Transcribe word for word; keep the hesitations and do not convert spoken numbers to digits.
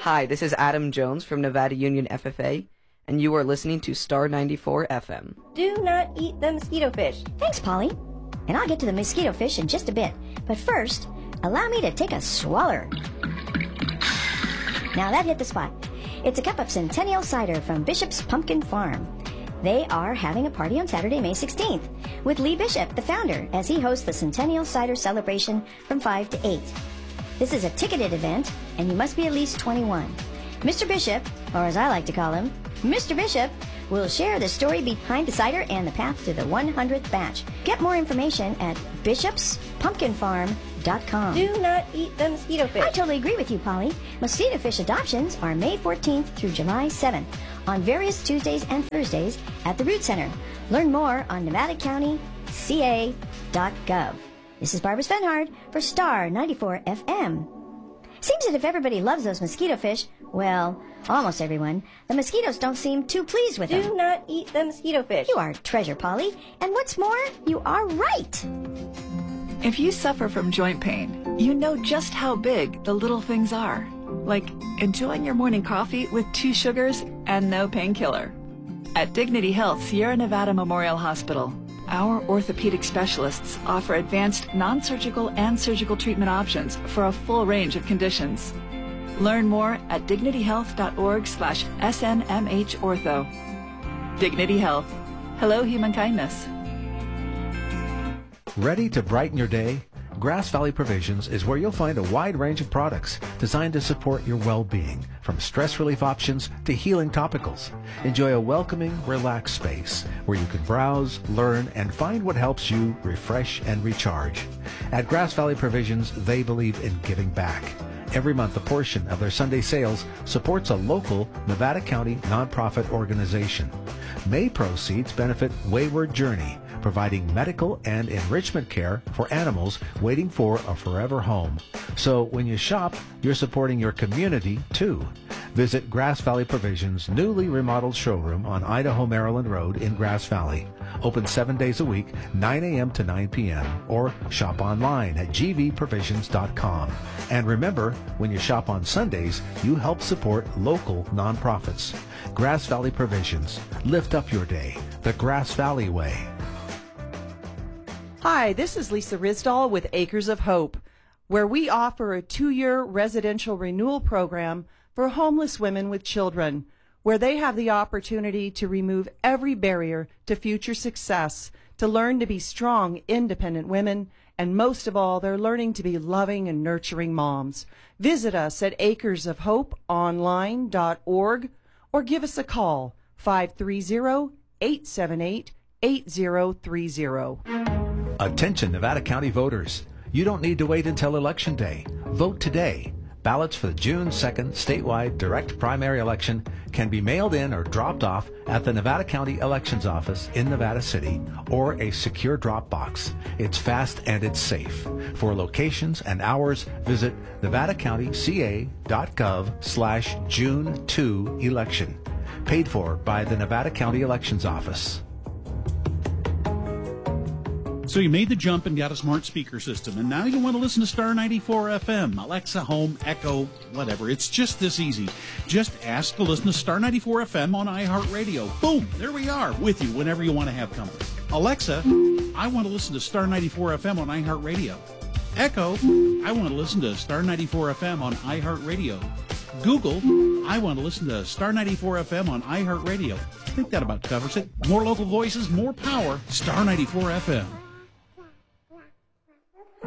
Hi, this is Adam Jones from Nevada Union F F A, and you are listening to Star ninety-four F M. Do not eat the mosquito fish. Thanks, Polly. And I'll get to the mosquito fish in just a bit. But first, allow me to take a swaller. Now that hit the spot. It's a cup of Centennial Cider from Bishop's Pumpkin Farm. They are having a party on Saturday, May sixteenth, with Lee Bishop, the founder, as he hosts the Centennial Cider celebration from five to eight. This is a ticketed event, and you must be at least twenty-one. Mister Bishop, or as I like to call him, Mister Bishop, will share the story behind the cider and the path to the one hundredth batch. Get more information at bishops pumpkin farm dot com. Do not eat the mosquito fish. I totally agree with you, Polly. Mosquito fish adoptions are May fourteenth through July seventh on various Tuesdays and Thursdays at the Root Center. Learn more on nevada county c a dot gov. This is Barbara Svenhard for Star ninety-four F M. Seems that if everybody loves those mosquito fish, well, almost everyone, the mosquitoes don't seem too pleased with them. Do not eat the mosquito fish. You are a treasure, Polly. And what's more, you are right. If you suffer from joint pain, you know just how big the little things are. Like enjoying your morning coffee with two sugars and no painkiller. At Dignity Health Sierra Nevada Memorial Hospital, our orthopedic specialists offer advanced non-surgical and surgical treatment options for a full range of conditions. Learn more at dignityhealth.org slash snmhortho. Dignity Health. Hello, human kindness. Ready to brighten your day? Grass Valley Provisions is where you'll find a wide range of products designed to support your well-being, from stress relief options to healing topicals. Enjoy a welcoming, relaxed space where you can browse, learn, and find what helps you refresh and recharge. At Grass Valley Provisions, they believe in giving back. Every month, a portion of their Sunday sales supports a local Nevada County nonprofit organization. May proceeds benefit Wayward Journey, providing medical and enrichment care for animals waiting for a forever home. So when you shop, you're supporting your community too. Visit Grass Valley Provisions' newly remodeled showroom on Idaho Maryland Road in Grass Valley. Open seven days a week, nine a.m. to nine p.m. or shop online at g v provisions dot com. And remember, when you shop on Sundays, you help support local nonprofits. Grass Valley Provisions. Lift up your day the Grass Valley way. Hi, this is Lisa Risdall with Acres of Hope, where we offer a two-year residential renewal program for homeless women with children, where they have the opportunity to remove every barrier to future success, to learn to be strong, independent women, and most of all, they're learning to be loving and nurturing moms. Visit us at acres of hope online dot org or give us a call, five three zero, eight seven eight, eight zero three zero. Attention Nevada County voters. You don't need to wait until Election Day. Vote today. Ballots for the June second statewide direct primary election can be mailed in or dropped off at the Nevada County Elections Office in Nevada City or a secure drop box. It's fast and it's safe. For locations and hours, visit nevada county c a dot gov slash June two election. Paid for by the Nevada County Elections Office. So you made the jump and got a smart speaker system, and now you want to listen to Star ninety-four F M, Alexa, Home, Echo, whatever. It's just this easy. Just ask to listen to Star ninety-four F M on iHeartRadio. Boom, there we are with you whenever you want to have company. Alexa, I want to listen to Star ninety-four F M on iHeartRadio. Echo, I want to listen to Star ninety-four F M on iHeartRadio. Google, I want to listen to Star ninety-four F M on iHeartRadio. I think that about covers it. More local voices, more power. Star ninety-four F M.